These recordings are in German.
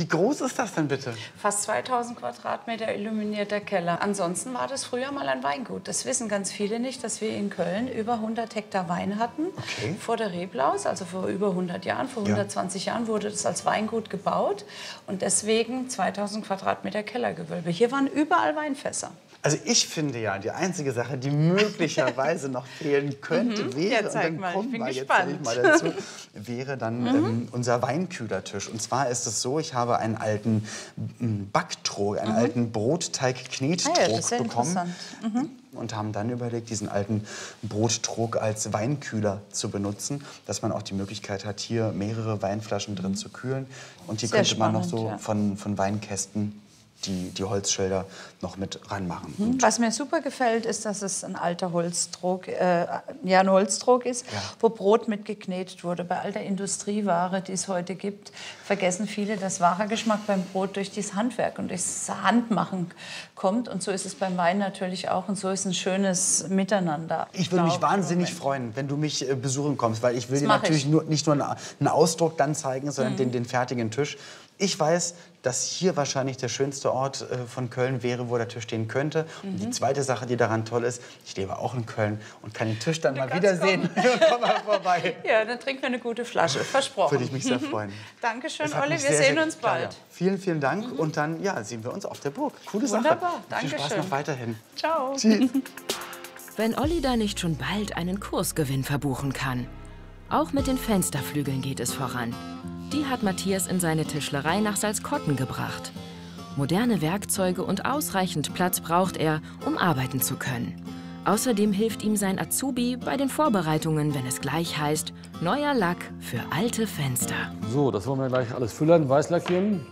groß ist das denn bitte? Fast 2000 Quadratmeter illuminierter Keller. Ansonsten war das früher mal ein Weingut. Das wissen ganz viele nicht, dass wir in Köln über 100 Hektar Wein hatten. Okay. Vor der Reblaus, also vor über 100 Jahren, vor 120 Jahren wurde das als Weingut gebaut. Und deswegen 2000 Quadratmeter Kellergewölbe. Hier waren überall Weinfässer. Also ich finde ja, die einzige Sache, die möglicherweise noch fehlen könnte, wäre, ja, zeig und dann mal, kommen ich bin wir jetzt gespannt. endlich mal dazu, wäre dann unser Weinkühlertisch. Und zwar ist es so, ich habe einen alten Backtrog, einen alten Brotteig-Knettrog das ist ja bekommen. interessant. Und haben dann überlegt, diesen alten Brottrog als Weinkühler zu benutzen, dass man auch die Möglichkeit hat, hier mehrere Weinflaschen drin zu kühlen. Und hier Sehr könnte man noch spannend, so ja. von Weinkästen die Holzschilder noch mit ranmachen. Was mir super gefällt, ist, dass es ein alter Holztrog, ein Holztrog ist, wo Brot mit geknetet wurde. Bei all der Industrieware, die es heute gibt, vergessen viele, dass wahrer Geschmack beim Brot durch dieses Handwerk und durchs Handmachen kommt. Und so ist es beim Wein natürlich auch. Und so ist ein schönes Miteinander. Ich würde mich wahnsinnig freuen, wenn du mich besuchen kommst, weil ich will dir mach natürlich ich. nicht nur einen Ausdruck dann zeigen, sondern den fertigen Tisch. Ich weiß, dass hier wahrscheinlich der schönste Ort von Köln wäre, wo der Tisch stehen könnte. Und die zweite Sache, die daran toll ist, ich lebe auch in Köln und kann den Tisch dann mal wiedersehen. Komm mal vorbei. Ja, dann trinken wir eine gute Flasche. Versprochen. Würde ich mich sehr freuen. Dankeschön, Es hat Olli. mich Wir sehr, sehen sehr uns gefreut. bald. Vielen, vielen Dank. Und dann sehen wir uns auf der Burg. Coole Sache. Wunderbar. Viel Spaß Dankeschön. noch weiterhin. Ciao. Tschüss. Wenn Olli da nicht schon bald einen Kursgewinn verbuchen kann. Auch mit den Fensterflügeln geht es voran. Die hat Matthias in seine Tischlerei nach Salzkotten gebracht. Moderne Werkzeuge und ausreichend Platz braucht er, um arbeiten zu können. Außerdem hilft ihm sein Azubi bei den Vorbereitungen, wenn es gleich heißt, neuer Lack für alte Fenster. So, das wollen wir gleich alles füllern, weiß lackieren.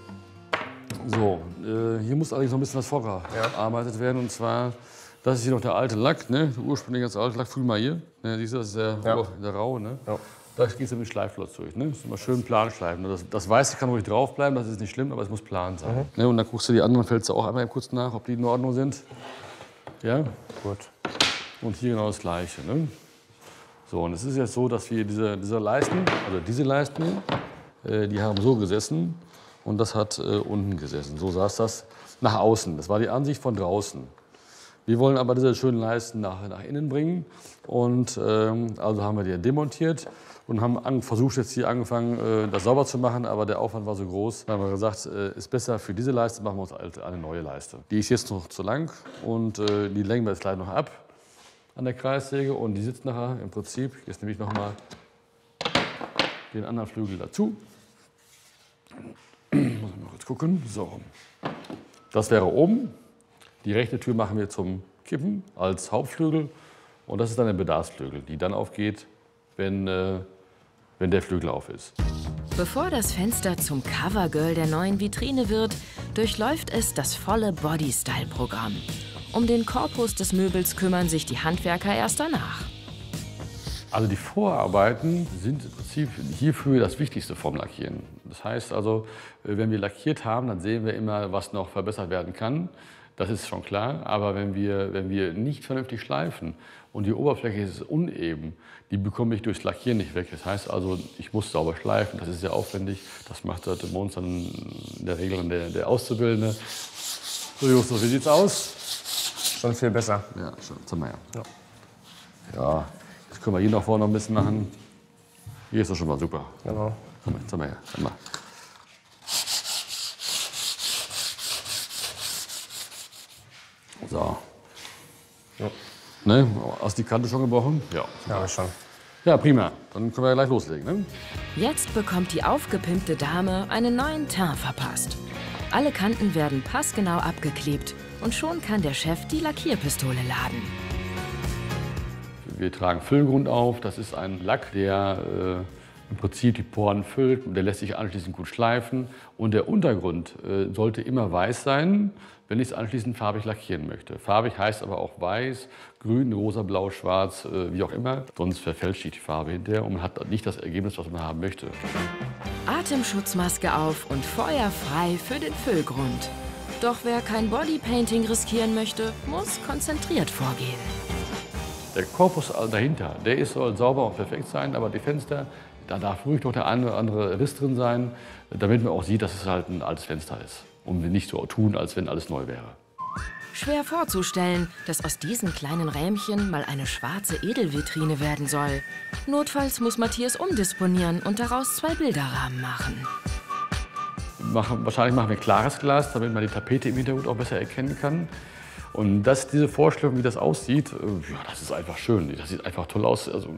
So, hier muss allerdings noch ein bisschen was vorgearbeitet werden. Und zwar, das ist hier noch der alte Lack, ne? Der ursprünglich ganz alte Lack. Fühl mal hier. Ne? Siehst du, das ist der raue. Ne? Ja. Da geht es mit Schleiflotz durch. Ne? Das ist immer schön plan schleifen. Das Weiße kann ruhig drauf bleiben, das ist nicht schlimm, aber es muss plan sein. Ne? Und dann guckst du die anderen Fälze auch einmal kurz nach, ob die in Ordnung sind. Ja? Gut. Und hier genau das Gleiche. Ne? So, und es ist jetzt so, dass wir diese Leisten, also diese Leisten hier, die haben so gesessen und das hat unten gesessen. So saß das nach außen. Das war die Ansicht von draußen. Wir wollen aber diese schönen Leisten nach innen bringen. Und also haben wir die demontiert und haben versucht, jetzt hier angefangen, das sauber zu machen. Aber der Aufwand war so groß. Dann haben wir gesagt, ist besser für diese Leiste, machen wir uns eine neue Leiste. Die ist jetzt noch zu lang und die lenken wir jetzt gleich noch ab an der Kreissäge. Und die sitzt nachher im Prinzip, jetzt nehme ich noch mal den anderen Flügel dazu. Muss ich mal kurz gucken. So. Das wäre oben. Die rechte Tür machen wir zum Kippen als Hauptflügel. Und das ist dann der Bedarfsflügel, die dann aufgeht, wenn der Flügel auf ist. Bevor das Fenster zum Covergirl der neuen Vitrine wird, durchläuft es das volle Body-Style-Programm. Um den Korpus des Möbels kümmern sich die Handwerker erst danach. Also die Vorarbeiten sind im Prinzip hierfür das Wichtigste vom Lackieren. Das heißt also, wenn wir lackiert haben, dann sehen wir immer, was noch verbessert werden kann. Das ist schon klar, aber wenn wir nicht vernünftig schleifen und die Oberfläche ist uneben, die bekomme ich durchs Lackieren nicht weg. Das heißt also, ich muss sauber schleifen, das ist sehr aufwendig. Das macht bei uns dann in der Regel der Auszubildende. So Justus, wie sieht's aus? Schon viel besser. Ja, schon. Jetzt haben wir ja. Jetzt können wir hier noch vorne noch ein bisschen machen. Hier ist das schon mal super. Genau. Komm mal, jetzt haben wir ja. So. Ja. Ne? Hast die Kante schon gebrochen? Ja. Ja, schon. Ja, prima. Dann können wir ja gleich loslegen. Ne? Jetzt bekommt die aufgepimpte Dame einen neuen Teint verpasst. Alle Kanten werden passgenau abgeklebt und schon kann der Chef die Lackierpistole laden. Wir tragen Füllgrund auf. Das ist ein Lack, der im Prinzip die Poren füllt. Der lässt sich anschließend gut schleifen. Und der Untergrund sollte immer weiß sein, wenn ich es anschließend farbig lackieren möchte. Farbig heißt aber auch weiß, grün, rosa, blau, schwarz, wie auch immer. Sonst verfälscht die Farbe hinterher und man hat nicht das Ergebnis, was man haben möchte. Atemschutzmaske auf und Feuer frei für den Füllgrund. Doch wer kein Bodypainting riskieren möchte, muss konzentriert vorgehen. Der Korpus dahinter, soll sauber und perfekt sein, aber die Fenster, Da darf ruhig noch der eine oder andere Riss drin sein, damit man auch sieht, dass es halt ein altes Fenster ist. Und wir nicht so tun, als wenn alles neu wäre. Schwer vorzustellen, dass aus diesen kleinen Rähmchen mal eine schwarze Edelvitrine werden soll. Notfalls muss Matthias umdisponieren und daraus 2 Bilderrahmen machen. Wahrscheinlich machen wir klares Glas, damit man die Tapete im Hintergrund auch besser erkennen kann. Und diese Vorstellung, wie das aussieht, ja, das ist einfach schön. Das sieht einfach toll aus. Also,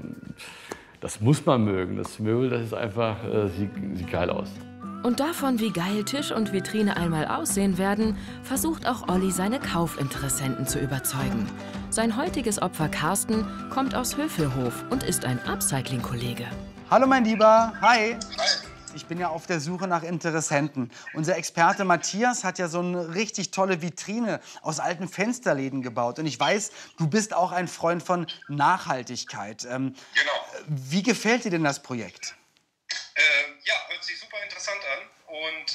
das muss man mögen. Das Möbel, das ist einfach, sieht geil aus. Und davon, wie geil Tisch und Vitrine einmal aussehen werden, versucht auch Olli seine Kaufinteressenten zu überzeugen. Sein heutiges Opfer Carsten kommt aus Hövelhof und ist ein Upcycling-Kollege. Hallo mein Lieber, hi. Ich bin ja auf der Suche nach Interessenten. Unser Experte Matthias hat ja so eine richtig tolle Vitrine aus alten Fensterläden gebaut. Und ich weiß, du bist auch ein Freund von Nachhaltigkeit. Genau. Wie gefällt dir denn das Projekt? Ja, hört sich super interessant an. Und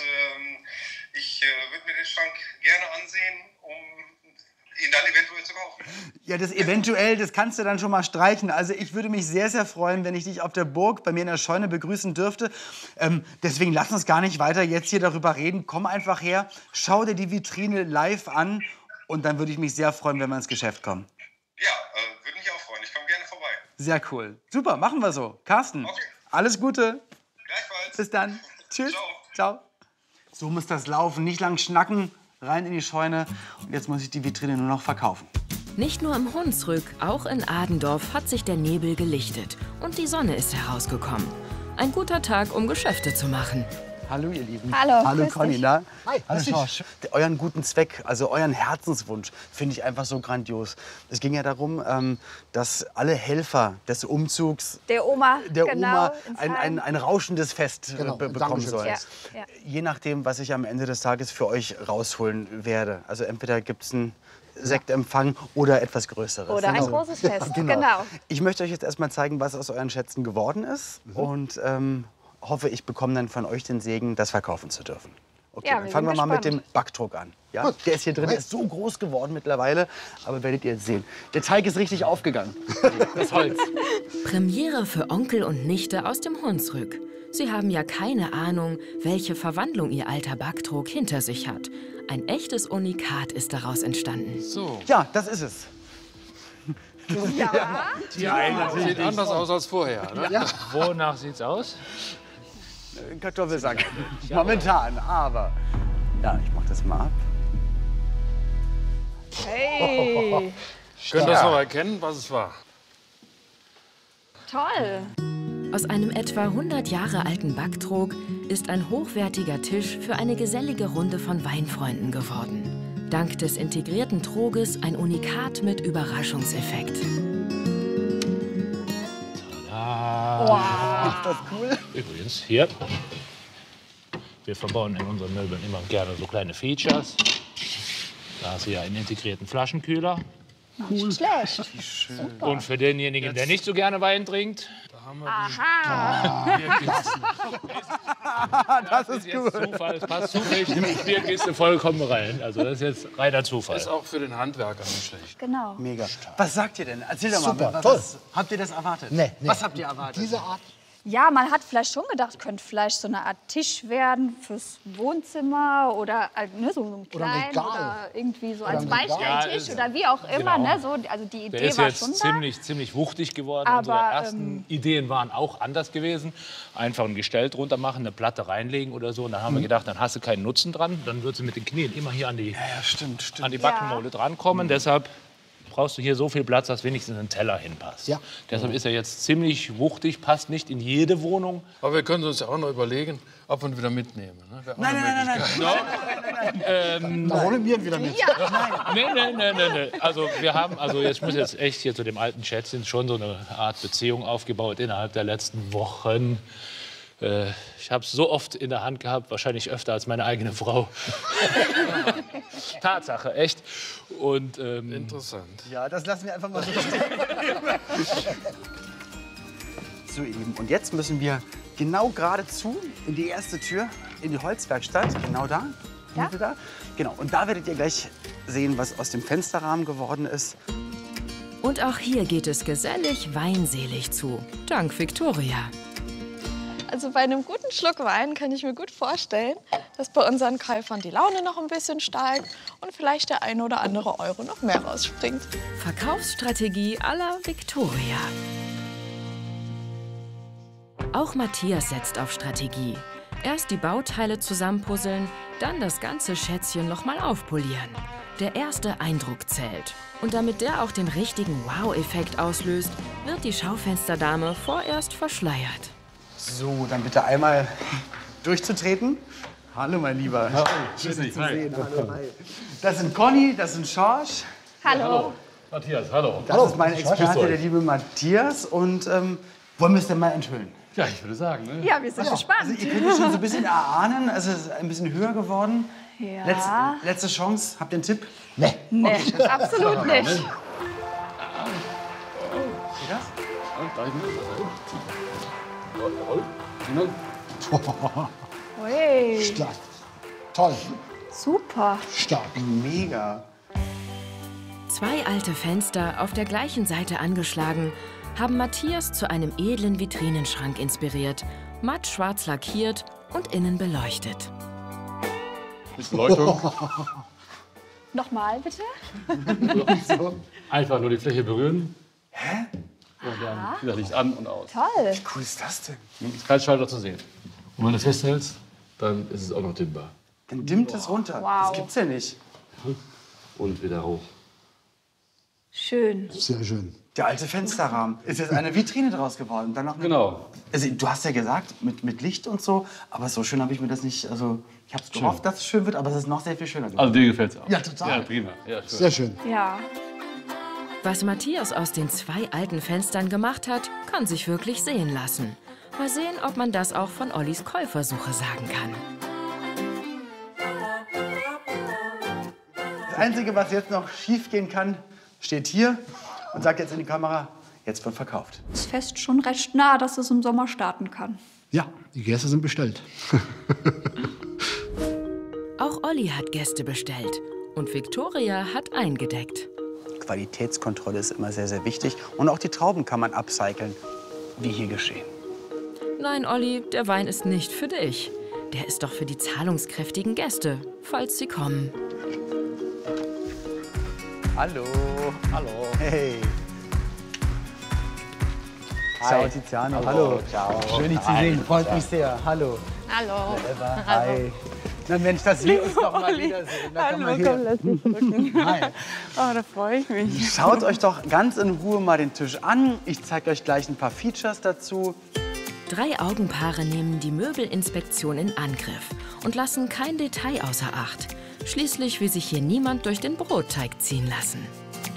ich würde mir den Schrank gerne ansehen, um ihn dann eventuell zu kaufen. Ja, das eventuell, das kannst du dann schon mal streichen. Also ich würde mich sehr, sehr freuen, wenn ich dich auf der Burg bei mir in der Scheune begrüßen dürfte. Deswegen lass uns gar nicht weiter jetzt hier darüber reden. Komm einfach her, schau dir die Vitrine live an und dann würde ich mich sehr freuen, wenn wir ins Geschäft kommen. Ja, würde mich auch freuen. Ich komme gerne vorbei. Sehr cool. Super, machen wir so. Carsten, Okay. alles Gute. Gleichfalls. Bis dann. Tschüss. Ciao. Ciao. So muss das laufen. Nicht lang schnacken, rein in die Scheune. Und jetzt muss ich die Vitrine nur noch verkaufen. Nicht nur im Hunsrück, auch in Adendorf hat sich der Nebel gelichtet und die Sonne ist herausgekommen. Ein guter Tag, um Geschäfte zu machen. Hallo, ihr Lieben. Hallo, Hallo, grüß Conny. dich. Na? Hi, Hallo, grüß Schorsch. Euren guten Zweck, also euren Herzenswunsch, finde ich einfach so grandios. Es ging ja darum, dass alle Helfer des Umzugs Der Oma, der genau, Oma ins ein Heim. rauschendes Fest Genau, bekommen Dankeschön. sollen. Ja, ja. Je nachdem, was ich am Ende des Tages für euch rausholen werde. Also entweder gibt es einen Sektempfang oder etwas Größeres. Oder ein großes Fest, genau. Ich möchte euch jetzt erstmal zeigen, was aus euren Schätzen geworden ist. Und hoffe, ich bekomme dann von euch den Segen, das verkaufen zu dürfen. Okay, Ja, dann wir fangen wir sind mal mit dem gespannt. Backdruck an. Ja? Der ist hier drin, der ist so groß geworden mittlerweile, aber werdet ihr jetzt sehen. Der Teig ist richtig aufgegangen. Das Holz. Premiere für Onkel und Nichte aus dem Hunsrück. Sie haben ja keine Ahnung, welche Verwandlung ihr alter Backtrog hinter sich hat. Ein echtes Unikat ist daraus entstanden. So. Ja, das ist es. Ja, Sieht anders aus als vorher. Ne? Wonach sieht's aus? Kartoffelsack. Momentan, aber. Ja, ich mach das mal ab. hey, Könnt ihr das noch erkennen, was es war? toll. Aus einem etwa 100 Jahre alten Backtrog ist ein hochwertiger Tisch für eine gesellige Runde von Weinfreunden geworden. Dank des integrierten Troges ein Unikat mit Überraschungseffekt. Ah, Ist das cool? übrigens, hier. Wir verbauen in unseren Möbeln immer gerne so kleine Features. Da hast du ja einen integrierten Flaschenkühler. Nicht schlecht. Und für denjenigen, der nicht so gerne Wein trinkt, Aha. Das ist ist jetzt cool. Zufall, es passt zufällig in die Bierkiste vollkommen rein. Also das ist jetzt reiner Zufall. Ist auch für den Handwerker nicht schlecht. Genau. Mega. Was sagt ihr denn? Erzähl doch mal. Super, was, toll. habt ihr das erwartet? Nee. Was habt ihr erwartet? Diese Art. Ja, man hat vielleicht schon gedacht, könnte vielleicht so eine Art Tisch werden fürs Wohnzimmer oder ne, so einen Oder ein kleinen Regal. oder irgendwie so Oder als ein Regal. Beistelltisch Ja, oder wie auch immer. genau. Ne, so, also die Der Idee ist war jetzt schon ziemlich wuchtig geworden. Aber, Unsere ersten Ideen waren auch anders gewesen. Einfach ein Gestell drunter machen, eine Platte reinlegen oder so. Und dann haben wir gedacht, dann hast du keinen Nutzen dran. Dann wird sie mit den Knien immer hier an die, Ja, stimmt. an die Backenmole drankommen. Deshalb brauchst du hier so viel Platz, dass wenigstens ein Teller hinpasst. Ja. Deshalb ist er jetzt ziemlich wuchtig, passt nicht in jede Wohnung. Aber wir können uns ja auch noch überlegen, ob wir ihn wieder mitnehmen. Ne? Wäre auch eine Möglichkeit. Da holen wir ihn wieder mit. Nee. Also wir haben, ich muss jetzt echt hier zu dem alten Schätzchen schon so eine Art Beziehung aufgebaut innerhalb der letzten Wochen. Ich habe es so oft in der Hand gehabt, wahrscheinlich öfter als meine eigene Frau. Tatsache, echt. Und Interessant. Ja, das lassen wir einfach mal so stehen. So, ihr Lieben, und jetzt müssen wir genau geradezu in die erste Tür, in die Holzwerkstatt. Genau da. Ja. Da. Genau, und da werdet ihr gleich sehen, was aus dem Fensterrahmen geworden ist. Und auch hier geht es gesellig weinselig zu. Dank Victoria. Also bei einem guten Schluck Wein kann ich mir gut vorstellen, dass bei unseren Käufern die Laune noch ein bisschen steigt und vielleicht der ein oder andere Euro noch mehr rausspringt. Verkaufsstrategie à la Victoria. Auch Matthias setzt auf Strategie. Erst die Bauteile zusammenpuzzeln, dann das ganze Schätzchen noch mal aufpolieren. Der erste Eindruck zählt. Und damit der auch den richtigen Wow-Effekt auslöst, wird die Schaufensterdame vorerst verschleiert. So, dann bitte einmal durchzutreten. Hallo, mein Lieber. Hallo, schön, dich zu sehen. Hallo, hi. Das sind Conny, das sind Schorsch. Hallo. Matthias, hallo. Das ist mein Experte, der liebe Matthias. Und wollen wir es denn mal enthüllen? Ja, ich würde sagen, ne? Ja, wir sind gespannt. Also ihr könnt es schon so ein bisschen erahnen. Es ist ein bisschen höher geworden. Ja. Letzte Chance. Habt ihr einen Tipp? Nee, absolut nicht. Geht das? Ui. Stark. Toll. Super. Stark. Mega. 2 alte Fenster, auf der gleichen Seite angeschlagen, haben Matthias zu einem edlen Vitrinenschrank inspiriert, matt schwarz lackiert und innen beleuchtet. Bisschen Leuchtung. Nochmal, bitte. Einfach nur die Fläche berühren. Hä? Und dann wieder Licht an und aus. Toll. Wie cool ist das denn? Ist kein Schalter zu sehen. Und wenn du es festhältst, dann ist es auch noch dimmbar. Dann dimmt es runter. Wow. Das gibt's ja nicht. Und wieder hoch. Schön. Sehr schön. Der alte Fensterrahmen. Ist jetzt eine Vitrine draus geworden. Dann noch Genau. Also, du hast ja gesagt, mit Licht und so, aber so schön habe ich mir das nicht. Also, ich habe es gehofft, dass es schön wird, aber es ist noch sehr viel schöner geworden. Also dir gefällt es auch. Ja, total. Ja, prima. Ja, schön. Sehr schön. Ja. Was Matthias aus den 2 alten Fenstern gemacht hat, kann sich wirklich sehen lassen. Mal sehen, ob man das auch von Ollis Käufersuche sagen kann. Das Einzige, was jetzt noch schief gehen kann, steht hier und sagt jetzt in die Kamera, jetzt wird verkauft. Das Fest schon recht nah, dass es im Sommer starten kann. Ja, die Gäste sind bestellt. Auch Olli hat Gäste bestellt und Victoria hat eingedeckt. Qualitätskontrolle ist immer sehr, sehr wichtig. Und auch die Trauben kann man upcyclen, wie hier geschehen. Nein, Olli, der Wein ist nicht für dich. Der ist doch für die zahlungskräftigen Gäste, falls sie kommen. Hallo. Hallo. Hey. Ciao, Tiziano. Hallo. Ciao. Schön, dich zu sehen. Freut mich sehr. Hallo. Hallo. Eva. Hi. Na Mensch, dass wir uns doch mal wiedersehen. Da Hallo, komm, lass mich drücken. Hi. Oh, da freue ich mich. Schaut euch doch ganz in Ruhe mal den Tisch an. Ich zeige euch gleich ein paar Features dazu. 3 Augenpaare nehmen die Möbelinspektion in Angriff und lassen kein Detail außer Acht. Schließlich will sich hier niemand durch den Brotteig ziehen lassen.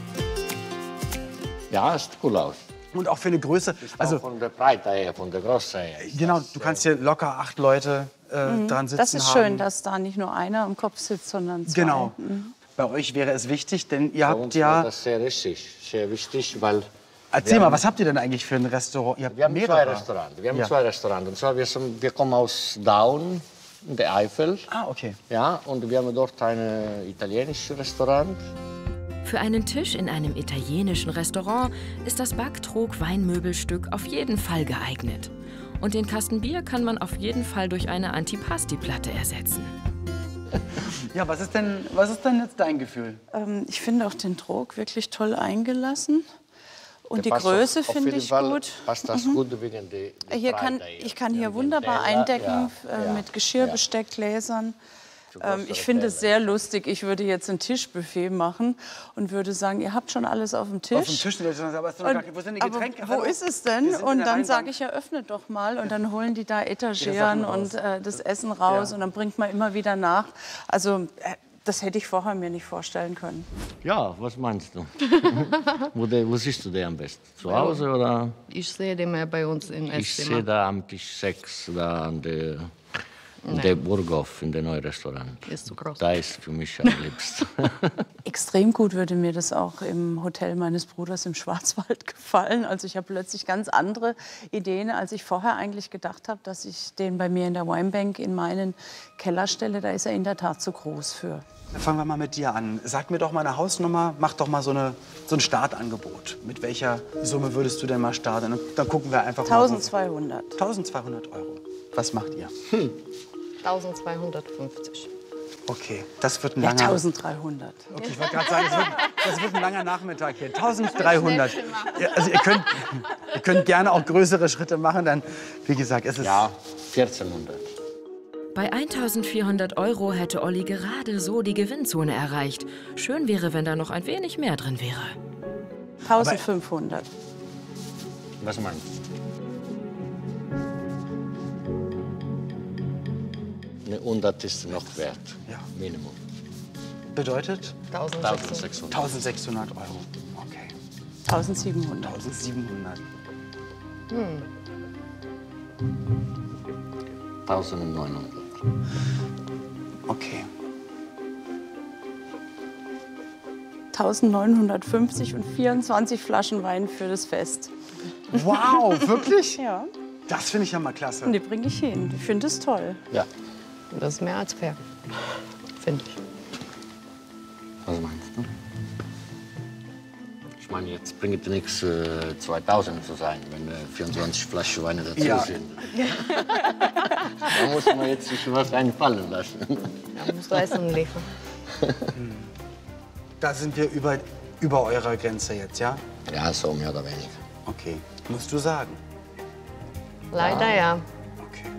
Ja, sieht cool aus. Und auch für eine Größe. Also von der Breite her, von der Größe her. Genau, du kannst hier locker 8 Leute dran sitzen Das ist haben. schön, dass da nicht nur einer im Kopf sitzt, sondern 2. Genau. Bei euch wäre es wichtig, denn ihr habt ja... Das ist sehr wichtig, weil... Erzähl mal, was habt ihr denn eigentlich für ein Restaurant? Ihr habt Wir haben mehrere. 2 Restaurants. Wir haben Ja. 2 Restaurants. Und zwar, wir kommen aus Daun, in der Eifel. Ah, okay. Ja, und wir haben dort ein italienisches Restaurant. Für einen Tisch in einem italienischen Restaurant ist das Backtrog-Weinmöbelstück auf jeden Fall geeignet. Und den Kasten Bier kann man auf jeden Fall durch eine Antipasti-Platte ersetzen. Ja, was ist denn jetzt dein Gefühl? Ich finde auch den Trog wirklich toll eingelassen. Und die Passt auf Größe jeden finde ich Fall gut. Passt das gut wegen der Hier Breite ich kann hier wegen wunderbar Teller, eindecken ja, mit Geschirr, Besteck, Gläsern. größere Ich finde es Teller. sehr lustig. Ich würde jetzt ein Tischbuffet machen und würde sagen, ihr habt schon alles auf dem Tisch. Auf dem Tisch, aber ist doch noch gar, wo sind die Getränke? Aber wo ist es denn? Und dann sage ich ja, öffnet doch mal. Und dann holen die da Etageren und das Essen raus. Ja. Und dann bringt man immer wieder nach. Also das hätte ich vorher mir nicht vorstellen können. Ja, was meinst du? wo siehst du den am besten? Zu Hause oder? Ich sehe den mehr bei uns im Ich Esszimmer. sehe da am Tisch 6, da an der Burghoff, in der neuen Restaurant. Ist zu groß. Da ist für mich am liebsten. Extrem gut würde mir das auch im Hotel meines Bruders im Schwarzwald gefallen. Also ich habe plötzlich ganz andere Ideen, als ich vorher eigentlich gedacht habe, dass ich den bei mir in der Winebank in meinen Keller stelle. Da ist er in der Tat zu groß für. Dann fangen wir mal mit dir an. Sag mir doch mal eine Hausnummer, mach doch mal so ein Startangebot. Mit welcher Summe würdest du denn mal starten? Dann gucken wir einfach mal. 1200. 1200 Euro. Was macht ihr? 1250. Okay, das wird ein Ja, langer... 1300. Okay, ich wollte gerade sagen, das wird ein langer Nachmittag hier. 1300. Ja, also ihr könnt gerne auch größere Schritte machen, dann, wie gesagt, es ist... Ja, 1400. Bei 1.400 € hätte Olli gerade so die Gewinnzone erreicht. Schön wäre, wenn da noch ein wenig mehr drin wäre. 1500. Was meinst du? Eine 100 ist noch wert. Ja. Minimum. Bedeutet? 1600. 1600 €. Okay. 1700. 1700. 1900. Okay. 1950 und 24 Flaschen Wein für das Fest. Wow, wirklich? Ja. Das finde ich ja mal klasse. Und die bringe ich hin. Ich finde es toll. Ja. Das ist mehr als fair, finde ich. Was meinst du? Ich meine, jetzt bringt es nichts, 2000 zu sein, wenn 24 Flaschen Weine dazu sind. Da muss man jetzt sich was einfallen lassen. Ja, muss Leistung liefern. Da sind wir über eurer Grenze jetzt, ja? Ja, so mehr oder weniger. Okay. Musst du sagen. Leider ja. Okay.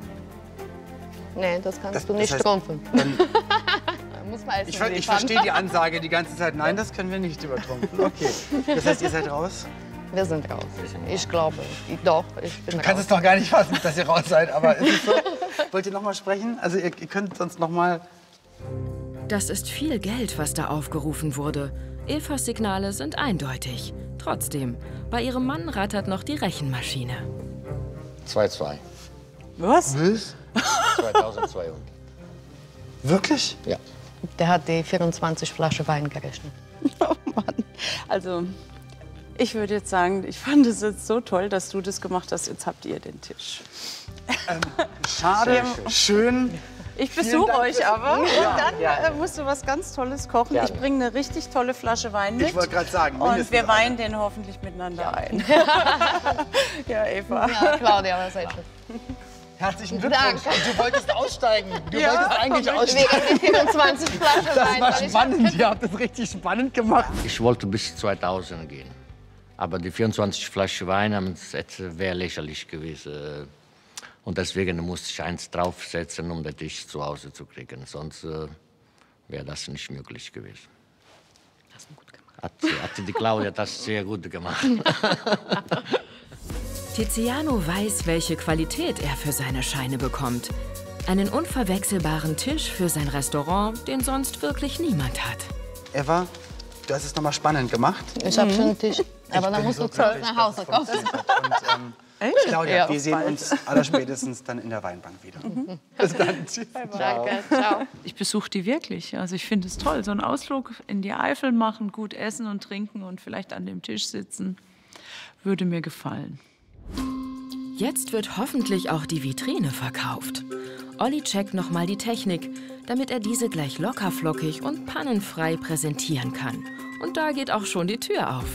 Nee, das kannst du Das nicht heißt, trumpfen. Muss man Ich verstehe die Ansage die ganze Zeit. Nein, das können wir nicht übertrumpfen. Okay. Das heißt, ihr seid raus? Wir sind raus. Ich glaube. Doch, ich bin Du kannst es doch gar nicht fassen, dass ihr raus seid. Aber ist es so? Wollt ihr noch mal sprechen? Also ihr könnt sonst noch mal... Das ist viel Geld, was da aufgerufen wurde. Evas Signale sind eindeutig. Trotzdem, bei ihrem Mann rattert noch die Rechenmaschine. 2,2. Was? 2200. Wirklich? Ja. Der hat die 24 Flaschen Wein gerechnet. Oh Mann. Also, ich würde jetzt sagen, ich fand es jetzt so toll, dass du das gemacht hast. Jetzt habt ihr den Tisch. Schade, schön. Ich Vielen besuche Dank euch für- aber und Ja. dann musst du was ganz Tolles kochen. Gerne. Ich bringe eine richtig tolle Flasche Wein mit. Ich wollte gerade sagen, Und mindestens wir weinen den hoffentlich miteinander ein. Ja, Eva. Ja, Claudia, was sagst du? Herzlichen Glückwunsch. Danke. Du wolltest aussteigen. Du Ja. wolltest eigentlich aussteigen. Wegen den 24 Flaschen Das Wein. war weil ich spannend. Ihr habt das richtig spannend gemacht. Ich wollte bis 2000 gehen. Aber die 24 Flaschen Wein wäre lächerlich gewesen. Und deswegen musste ich eins draufsetzen, um den Tisch zu Hause zu kriegen. Sonst wäre das nicht möglich gewesen. Hast du gut gemacht. Hat die Claudia das sehr gut gemacht. Tiziano weiß, welche Qualität er für seine Scheine bekommt. Einen unverwechselbaren Tisch für sein Restaurant, den sonst wirklich niemand hat. Eva, du hast es noch mal spannend gemacht. Ich habe schon einen Tisch. Aber dann bin musst so du zurück glücklich, nach Hause dass es kommen. funktioniert. Und, Claudia, Ja, wir sehen bald. uns allerspätestens dann in der Weinbank wieder. Bis dann. Tschüss. Danke, ciao. Ich besuche die wirklich. Also ich finde es toll. So einen Ausflug in die Eifel machen, gut essen und trinken und vielleicht an dem Tisch sitzen, würde mir gefallen. Jetzt wird hoffentlich auch die Vitrine verkauft. Olli checkt nochmal die Technik, damit er diese gleich lockerflockig und pannenfrei präsentieren kann. Und da geht auch schon die Tür auf.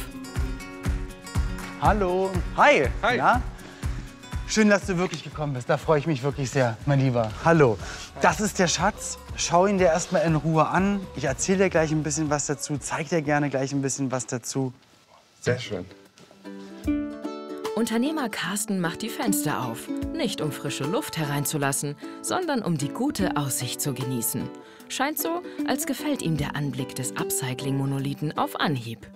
Hallo. Hi. Hi. Ja? Schön, dass du wirklich gekommen bist. Da freue ich mich wirklich sehr, mein Lieber. Hallo. Das ist der Schatz. Schau ihn dir erstmal in Ruhe an. Ich erzähle dir gleich ein bisschen was dazu. Zeig dir gerne gleich ein bisschen was dazu. Sehr schön. Unternehmer Carsten macht die Fenster auf. Nicht um frische Luft hereinzulassen, sondern um die gute Aussicht zu genießen. Scheint so, als gefällt ihm der Anblick des Upcycling-Monolithen auf Anhieb.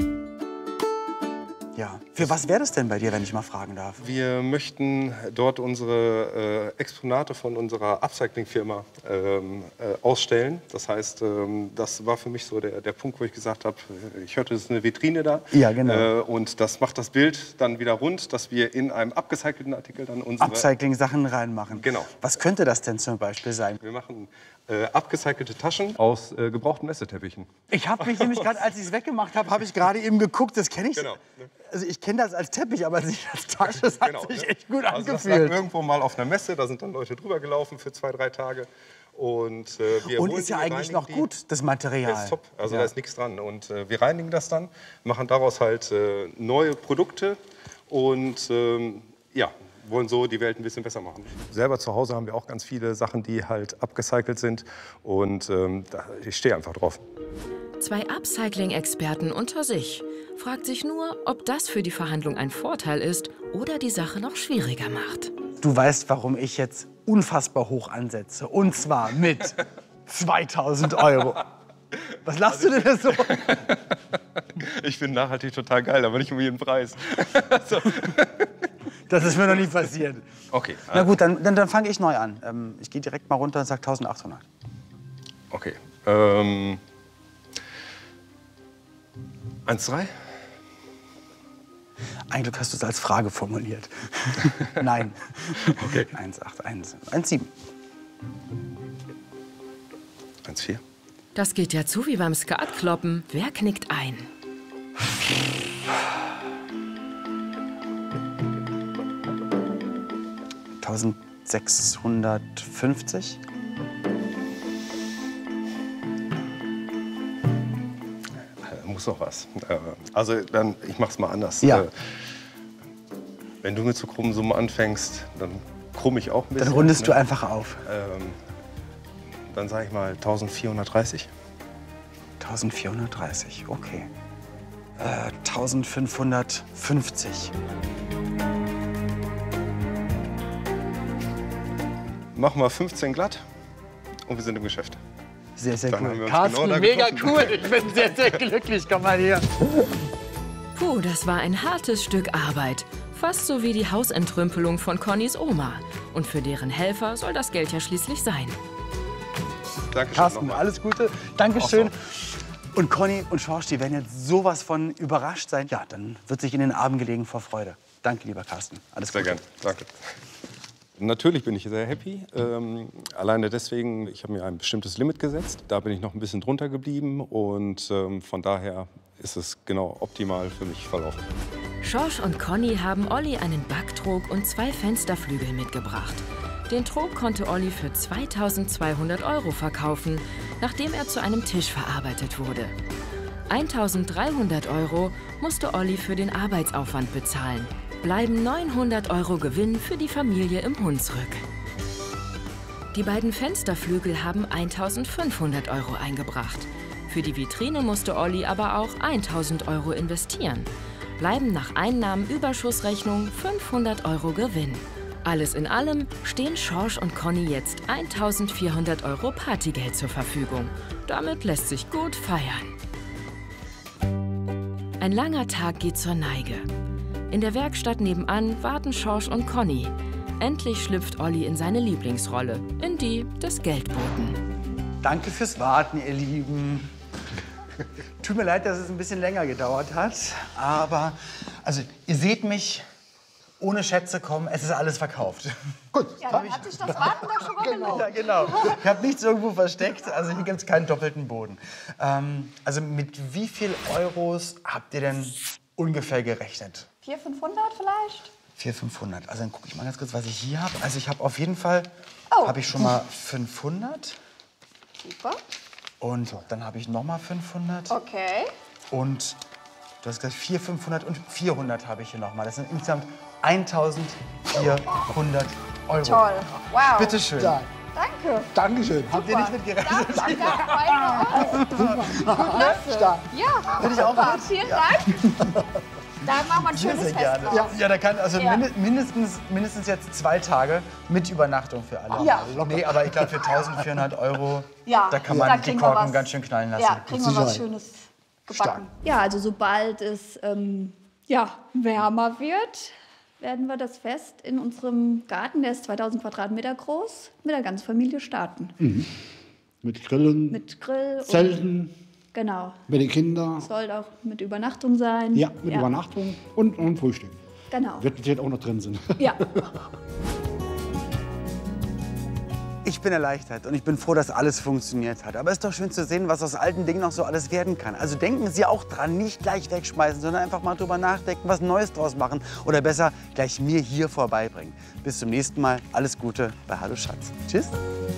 Ja. Für was wäre das denn bei dir, wenn ich mal fragen darf? Wir möchten dort unsere Exponate von unserer Upcycling-Firma ausstellen. Das heißt, das war für mich so der Punkt, wo ich gesagt habe, ich hörte, es ist eine Vitrine da. Ja, genau. Und das macht das Bild dann wieder rund, dass wir in einem abgecycelten Artikel dann unsere... Upcycling-Sachen reinmachen. Genau. Was könnte das denn zum Beispiel sein? Wir machen abgecycelte Taschen aus gebrauchten Messeteppichen. Ich habe mich nämlich gerade, als ich es weggemacht habe, habe ich gerade eben geguckt. Das kenne ich. Genau. Also ich kenne das als Teppich, aber nicht als Tasche. Das hat sich echt gut Also das lag angefühlt. irgendwo mal auf einer Messe, da sind dann Leute drüber gelaufen für 2, 3 Tage. Und, wir Und holen ist ja die, eigentlich reinigen noch die. gut, das Material. Das ist top, also Ja. da ist nichts dran. Und wir reinigen das dann, machen daraus halt neue Produkte. Und ja, wollen so die Welt ein bisschen besser machen. Selber zu Hause haben wir auch ganz viele Sachen, die halt upgecycelt sind. Und ich stehe einfach drauf. 2 Upcycling-Experten unter sich. Fragt sich nur, ob das für die Verhandlung ein Vorteil ist oder die Sache noch schwieriger macht. Du weißt, warum ich jetzt unfassbar hoch ansetze. Und zwar mit 2000 €. Was lachst du denn so? Ich finde nachhaltig total geil, aber nicht um jeden Preis. So. Das ist mir noch nie passiert. Okay. Na gut, dann fange ich neu an. Ich gehe direkt mal runter und sage 1800. Okay. 1,3? Ein Glück hast du es als Frage formuliert. Nein. Okay. 1,81. 1,7. 1,4. Das geht ja zu wie beim Skatkloppen. Wer knickt ein? $1650. Muss noch was. Also dann, ich mach's mal anders. Ja. Wenn du mit so krummen Summen anfängst, dann krumm ich auch ein bisschen. Dann rundest du einfach auf. Dann sage ich mal 1430. 1430, okay. 1550. Machen wir 15 glatt und wir sind im Geschäft. Sehr, sehr Dann haben wir cool. uns Carsten, genau da mega getroffen. cool. Ich bin sehr, sehr glücklich. Komm mal her. Puh, das war ein hartes Stück Arbeit. Fast so wie die Hausentrümpelung von Connys Oma. Und für deren Helfer soll das Geld ja schließlich sein. Dankeschön. Carsten, nochmal. alles Gute. Dankeschön. Und Conny und Schorsch, die werden jetzt sowas von überrascht sein. Ja, dann wird sich in den Armen gelegen vor Freude. Danke, lieber Carsten. Alles Sehr Gute. gern. Danke. Natürlich bin ich sehr happy. Alleine deswegen, ich habe mir ein bestimmtes Limit gesetzt. Da bin ich noch ein bisschen drunter geblieben. Und von daher ist es genau optimal für mich verlaufen. Schorsch und Conny haben Olli einen Backtrog und 2 Fensterflügel mitgebracht. Den Trog konnte Olli für 2.200 € verkaufen, nachdem er zu einem Tisch verarbeitet wurde. 1.300 € musste Olli für den Arbeitsaufwand bezahlen. Bleiben 900 € Gewinn für die Familie im Hunsrück. Die beiden Fensterflügel haben 1.500 € eingebracht. Für die Vitrine musste Olli aber auch 1.000 € investieren. Bleiben nach Einnahmenüberschussrechnung 500 € Gewinn. Alles in allem stehen Schorsch und Conny jetzt 1.400 € Partygeld zur Verfügung. Damit lässt sich gut feiern. Ein langer Tag geht zur Neige. In der Werkstatt nebenan warten Schorsch und Conny. Endlich schlüpft Olli in seine Lieblingsrolle, in die des Geldboten. Danke fürs Warten, ihr Lieben. Tut mir leid, dass es ein bisschen länger gedauert hat. Aber, also, ihr seht mich ohne Schätze kommen. Es ist alles verkauft. Gut. Ja, dann hat sich das Warten doch schon mal gelohnt. Ja, genau. Ich habe nichts irgendwo versteckt. Also hier gibt es keinen doppelten Boden. Also mit wie viel Euros habt ihr denn ungefähr gerechnet? 400, 500 vielleicht? 400, 500. Also dann gucke ich mal ganz kurz, was ich hier habe. Also ich habe auf jeden Fall habe ich schon mal 500. Super. Und dann habe ich noch mal 500. Okay. Und du hast gesagt 400, 500 und 400 habe ich hier noch mal. Das sind insgesamt 1.400 €. Toll. Wow. Bitte schön. Ja. Danke. Dankeschön. Habt ihr nicht mit gerechnet? Danke. Klasse. Stark. Ja. Hätte ich auch Super. gemacht. Vielen Dank. Da machen wir ein Sehr, schönes sehr Fest gerne. draus. Ja, da kann also Ja. mindestens jetzt 2 Tage mit Übernachtung für alle. Ja. Nee, aber ich glaube für 1.400 €, Ja, da kann da man die kriegen wir Korken was. ganz schön knallen lassen. Ja, kriegen wir was Sicherheit. Schönes gebacken. Ja, also sobald es wärmer wird, werden wir das Fest in unserem Garten, der ist 2000 Quadratmeter groß, mit der ganzen Familie starten. Mit Grillen, Mit Grill. Zelten, Genau. mit den Kindern. Soll auch mit Übernachtung sein. Ja, mit Übernachtung und Frühstück. Genau. Wird auch noch drin sind. Ja. Ich bin erleichtert und ich bin froh, dass alles funktioniert hat. Aber es ist doch schön zu sehen, was aus alten Dingen noch so alles werden kann. Also denken Sie auch dran, nicht gleich wegschmeißen, sondern einfach mal drüber nachdenken, was Neues draus machen. Oder besser, gleich mir hier vorbeibringen. Bis zum nächsten Mal. Alles Gute bei Hallo Schatz. Tschüss.